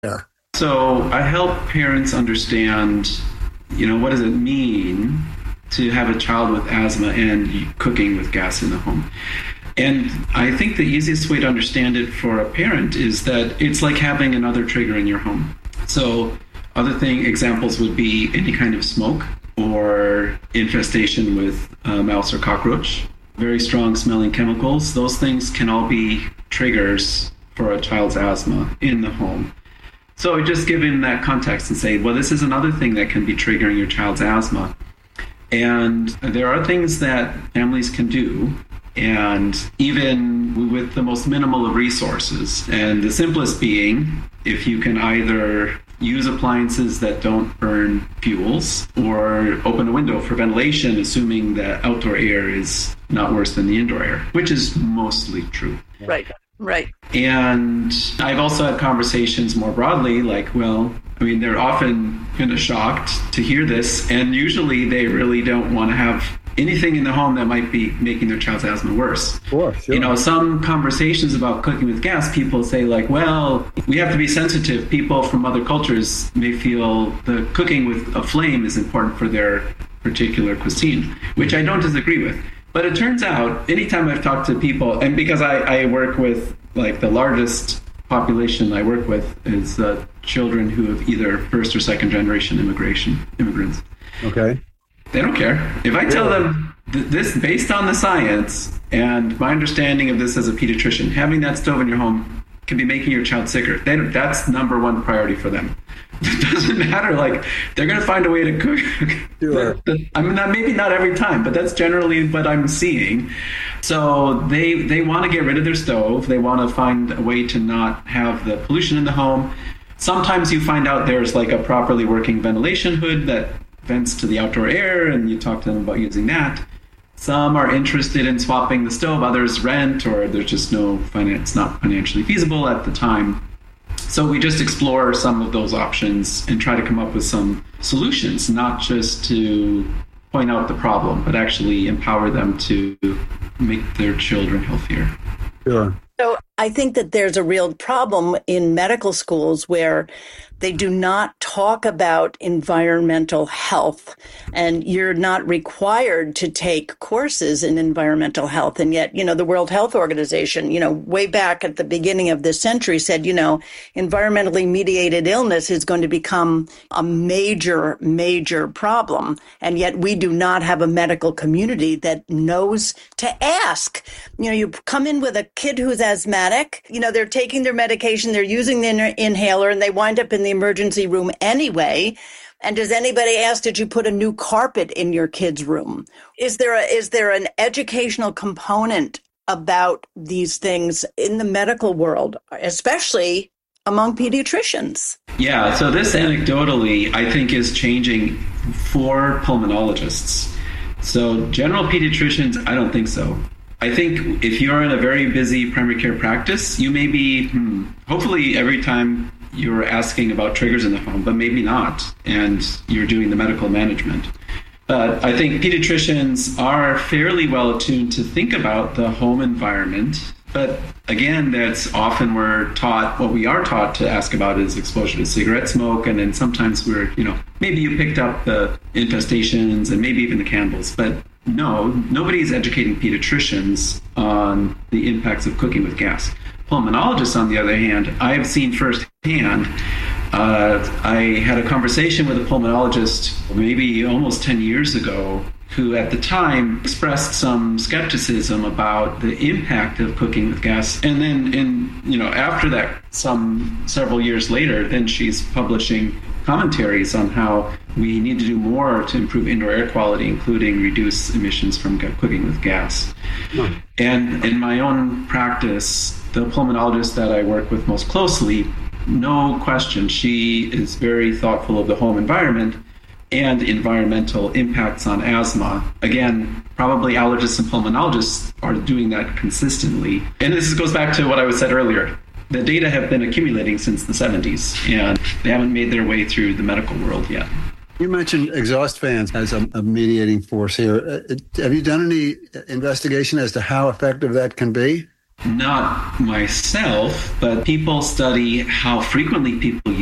there? So I help parents understand, what does it mean to have a child with asthma and cooking with gas in the home. And I think the easiest way to understand it for a parent is that it's like having another trigger in your home. So examples would be any kind of smoke or infestation with mouse or cockroach, very strong smelling chemicals. Those things can all be triggers for a child's asthma in the home. So just give him that context and say, well, this is another thing that can be triggering your child's asthma. And there are things that families can do, and even with the most minimal of resources. And the simplest being, if you can either use appliances that don't burn fuels or open a window for ventilation, assuming that outdoor air is not worse than the indoor air, which is mostly true. Right. Right. And I've also had conversations more broadly, like, they're often kind of shocked to hear this, and usually they really don't want to have anything in the home that might be making their child's asthma worse. Sure. Some conversations about cooking with gas, people say like, we have to be sensitive. People from other cultures may feel the cooking with a flame is important for their particular cuisine, which I don't disagree with. But it turns out, anytime I've talked to people, and because I work with, the largest population I work with is children who have either first or second generation immigrants. Okay. They don't care. If I tell them this, based on the science and my understanding of this as a pediatrician, having that stove in your home can be making your child sicker. That's number one priority for them. It doesn't matter. They're going to find a way to cook. Sure. Maybe not every time, but that's generally what I'm seeing. So they want to get rid of their stove. They want to find a way to not have the pollution in the home. Sometimes you find out there's a properly working ventilation hood that vents to the outdoor air, and you talk to them about using that. Some are interested in swapping the stove. Others rent, or there's just it's not financially feasible at the time. So we just explore some of those options and try to come up with some solutions, not just to point out the problem, but actually empower them to make their children healthier. Sure. So I think that there's a real problem in medical schools where they do not talk about environmental health, and you're not required to take courses in environmental health. And yet, the World Health Organization, way back at the beginning of this century said, environmentally mediated illness is going to become a major, major problem. And yet we do not have a medical community that knows to ask. You come in with a kid who's asthmatic, they're taking their medication, they're using the inhaler, and they wind up in the emergency room anyway. And does anybody ask, did you put a new carpet in your kid's room? Is there an educational component about these things in the medical world, especially among pediatricians? Yeah, so this anecdotally, I think, is changing for pulmonologists. So general pediatricians, I don't think so. I think if you're in a very busy primary care practice, you may be, hopefully every time you're asking about triggers in the home, but maybe not, and you're doing the medical management. But I think pediatricians are fairly well attuned to think about the home environment. But again, that's often what we are taught to ask about is exposure to cigarette smoke. And then sometimes maybe you picked up the infestations and maybe even the candles. But no, nobody's educating pediatricians on the impacts of cooking with gas. Pulmonologists, on the other hand, I have seen firsthand. I had a conversation with a pulmonologist maybe almost 10 years ago who at the time expressed some skepticism about the impact of cooking with gas. And then after that, several years later, then she's publishing commentaries on how we need to do more to improve indoor air quality, including reduce emissions from cooking with gas. And in my own practice, the pulmonologist that I work with most closely, no question, she is very thoughtful of the home environment and environmental impacts on asthma. Again, probably allergists and pulmonologists are doing that consistently. And this goes back to what I said earlier. The data have been accumulating since the 70s, and they haven't made their way through the medical world yet. You mentioned exhaust fans as a mediating force here. Have you done any investigation as to how effective that can be? Not myself, but people study how frequently people